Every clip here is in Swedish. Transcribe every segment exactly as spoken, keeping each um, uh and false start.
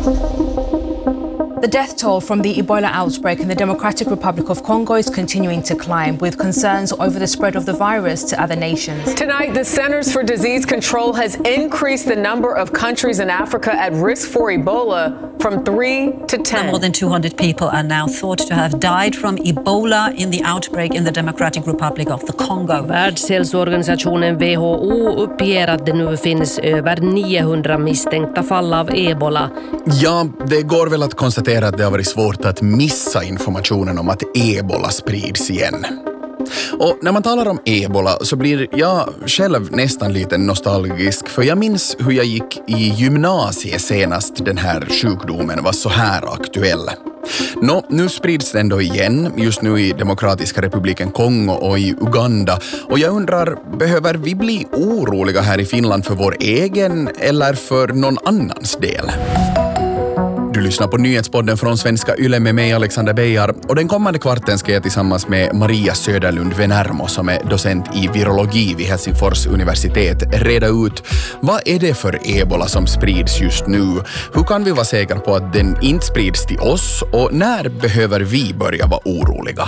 The death toll from the Ebola outbreak in the Democratic Republic of Congo is continuing to climb, with concerns over the spread of the virus to other nations. Tonight, the Centers for Disease Control has increased the number of countries in Africa at risk for Ebola from three to ten. More than two hundred people are now thought to have died from Ebola in the outbreak in the Democratic Republic of the Congo. Världshälsoorganisationen W H O uppger att det nu finns över niohundra misstänkta fall av Ebola. Ja, det går väl att konstatera att det har varit svårt att missa informationen om att Ebola sprids igen. Och när man talar om Ebola så blir jag själv nästan lite nostalgisk, för jag minns hur jag gick i gymnasiet senast den här sjukdomen var så här aktuell. Nå, nu sprids den då igen, just nu i Demokratiska republiken Kongo och i Uganda. Och jag undrar, behöver vi bli oroliga här i Finland för vår egen eller för någon annans del? Du lyssnar på nyhetspodden från Svenska Yle med mig, Alexander Beijar, och den kommande kvarten ska jag tillsammans med Maria Söderlund Venärmo, som är docent i virologi vid Helsingfors universitet, reda ut vad är det för Ebola som sprids just nu? Hur kan vi vara säkra på att den inte sprids till oss, och när behöver vi börja vara oroliga?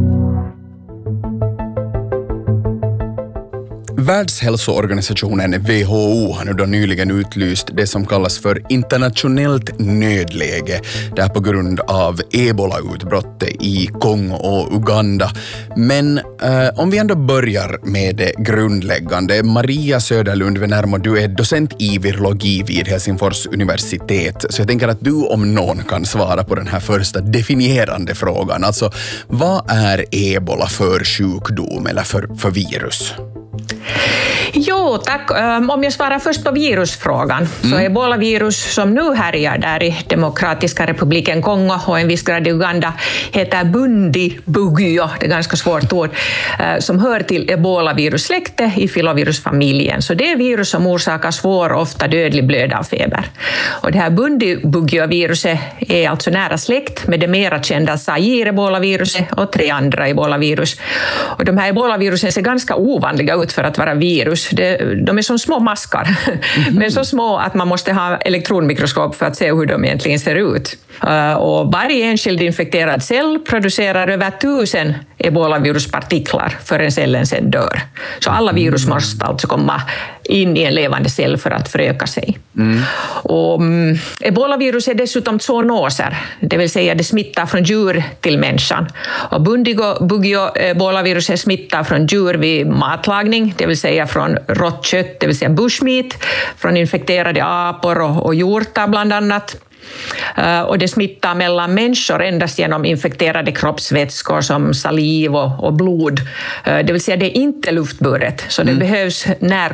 Världshälsoorganisationen W H O har nu då nyligen utlyst det som kallas för internationellt nödläge, där på grund av Ebola-utbrottet i Kongo och Uganda. Men eh, om vi ändå börjar med det grundläggande. Maria Söderlund Venärmo, du är docent i virologi vid Helsingfors universitet, så jag tänker att du om någon kan svara på den här första definierande frågan. Alltså, vad är Ebola för sjukdom eller för, för virus? Jo, tack. Om jag svarar först på virusfrågan, mm. så Ebola-virus som nu härjar där i Demokratiska republiken Kongo och en viss grad i Uganda heter Bundibugyo, det är ganska svårt ord, som hör till Ebola-virussläktet i filovirusfamiljen. Så det är virus som orsakar svår, ofta dödlig blödarfeber. Och det här Bundibugyo-viruset är alltså nära släkt med det mera kända Zaire-Ebola-viruset och tre andra Ebola-virus. Och de här Ebola-virusen ser ganska ovanliga ut för att vara virus. De är som små maskar, mm-hmm. men så små att man måste ha elektronmikroskop för att se hur de egentligen ser ut. Och varje enskild infekterad cell producerar över tusen Ebola-viruspartiklar förrän cellen sen dör. Så alla virus måste alltså komma in i en levande cell för att föröka sig. Mm. Och, um, Ebola-virus är dessutom zoonoser, det vill säga det smittar från djur till människan. Och Bundibugyo-Ebola-viruset smittar från djur vid matlagning, det vill säga från råttkött, det vill säga bushmeat, från infekterade apor och, och hjortar bland annat. Uh, och det smittar mellan människor endast genom infekterade kroppsvätskor som saliv och, och blod. Uh, det vill säga det är inte luftburet, så det mm. behövs när